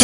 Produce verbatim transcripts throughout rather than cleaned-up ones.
ใจ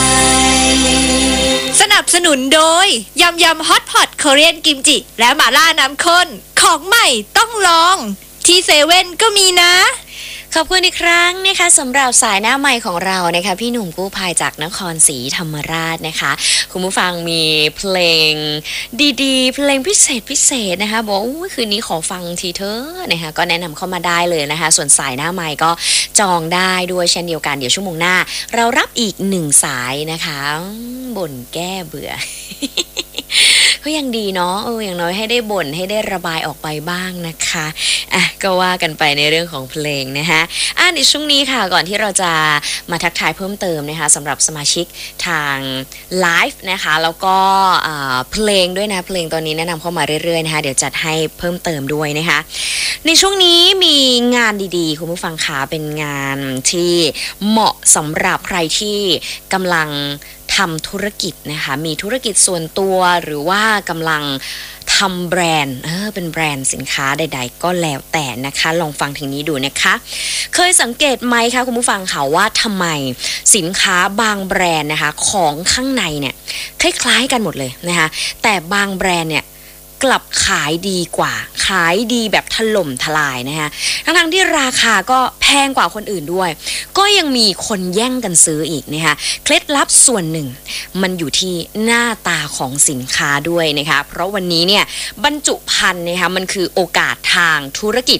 สนับสนุนโดยยำยำฮอตพอตคอเรียนกิมจิและหม่าล่าน้ำข้นของใหม่ต้องลองที่เซเว่นก็มีนะขอบคุณอีกครั้งนะคะสำหรับสายหน้าใหม่ของเรานะคะพี่หนุ่มกู้ภัยจากนครศรีธรรมราชนะคะคุณผู้ฟังมีเพลงดีๆเพลงพิเศษพิเศษนะคะบอกว่าคืนนี้ขอฟังทีเถอะนะคะก็แนะนำเข้ามาได้เลยนะคะส่วนสายหน้าใหม่ก็จองได้ด้วยเช่นเดียวกันเดี๋ยวชั่วโมงหน้าเรารับอีกหนึ่งสายนะคะบ่นแก้เบื่อ ก็ยังดีเนาะเอออย่างน้อยให้ได้บ่นให้ได้ระบายออกไปบ้างนะคะอ่ะก็ว่ากันไปในเรื่องของเพลงนะคะอ่ะในช่วงนี้ค่ะก่อนที่เราจะมาทักทายเพิ่มเติมนะคะสำหรับสมาชิกทางไลฟ์นะคะแล้วก็เพลงด้วยนะเพลงตอนนี้แนะนำเข้ามาเรื่อยๆนะคะเดี๋ยวจัดให้เพิ่มเติมด้วยนะคะในช่วงนี้มีงานดีๆคุณผู้ฟังคะเป็นงานที่เหมาะสำหรับใครที่กำลังทำธุรกิจนะคะมีธุรกิจส่วนตัวหรือว่ากำลังทำแบรนด์เออเป็นแบรนด์สินค้าใดๆก็แล้วแต่นะคะลองฟังถึงนี้ดูนะคะเคยสังเกตไหมคะคุณผู้ฟังค่ะว่าทำไมสินค้าบางแบรนด์นะคะของข้างในเนี่ยคล้ายๆกันหมดเลยนะคะแต่บางแบรนด์เนี่ยกลับขายดีกว่าขายดีแบบถล่มทลายนะคะทั้งๆที่ราคาก็แพงกว่าคนอื่นด้วยก็ยังมีคนแย่งกันซื้ออีกนะคะเคล็ดลับส่วนหนึ่งมันอยู่ที่หน้าตาของสินค้าด้วยนะคะเพราะวันนี้เนี่ยบรรจุภัณฑ์นะคะมันคือโอกาสทางธุรกิจ